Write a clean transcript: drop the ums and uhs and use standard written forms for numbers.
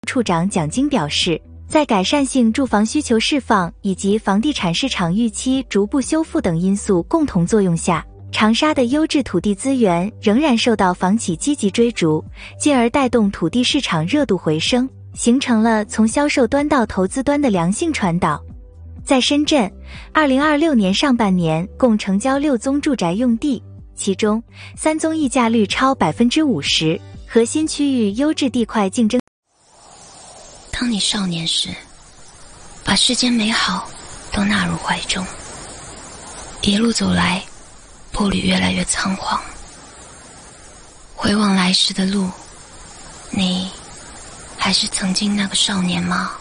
处长蒋晶表示，在改善性住房需求释放以及房地产市场预期逐步修复等因素共同作用下，长沙的优质土地资源仍然受到房企积极追逐，进而带动土地市场热度回升，形成了从销售端到投资端的良性传导。在深圳，2026年上半年共成交6宗住宅用地，其中3宗溢价率超 50%， 核心区域优质地块竞争。 当你少年时，把世间美好都纳入怀中，一路走来，步履越来越仓皇。回望来时的路，你还是曾经那个少年吗？